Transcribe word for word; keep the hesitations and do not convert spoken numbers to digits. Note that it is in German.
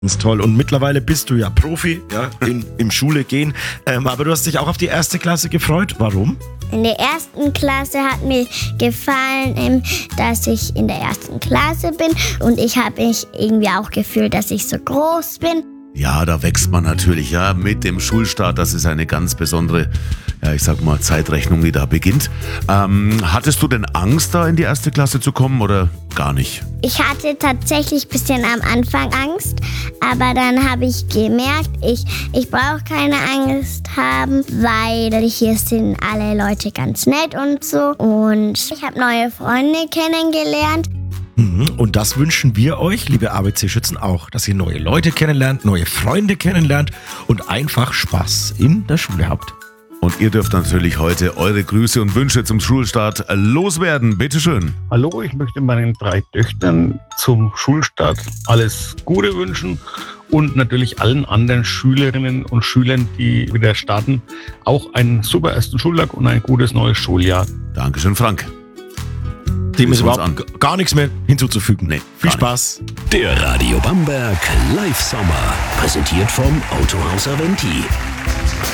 Ganz toll. Und mittlerweile bist du ja Profi, ja, in, im Schule gehen. Ähm, aber du hast dich auch auf die erste Klasse gefreut. Warum? In der ersten Klasse hat mir gefallen, ähm, dass ich in der ersten Klasse bin. Und ich habe mich irgendwie auch gefühlt, dass ich so groß bin. Ja, da wächst man natürlich, ja, mit dem Schulstart. Das ist eine ganz besondere, ja, ich sag mal, Zeitrechnung, die da beginnt. Ähm, hattest du denn Angst, da in die erste Klasse zu kommen oder gar nicht? Ich hatte tatsächlich ein bisschen am Anfang Angst, aber dann habe ich gemerkt, ich, ich brauche keine Angst haben, weil hier sind alle Leute ganz nett und so. Und ich habe neue Freunde kennengelernt. Und das wünschen wir euch, liebe A B C-Schützen, auch, dass ihr neue Leute kennenlernt, neue Freunde kennenlernt und einfach Spaß in der Schule habt. Und ihr dürft natürlich heute eure Grüße und Wünsche zum Schulstart loswerden. Bitteschön. Hallo, ich möchte meinen drei Töchtern zum Schulstart alles Gute wünschen und natürlich allen anderen Schülerinnen und Schülern, die wieder starten, auch einen super ersten Schultag und ein gutes neues Schuljahr. Dankeschön, Frank. Dem ist überhaupt g- gar nichts mehr hinzuzufügen. Nee, Viel gar Spaß. Der Radio Bamberg Live Sommer. Präsentiert vom Autohaus Aventi.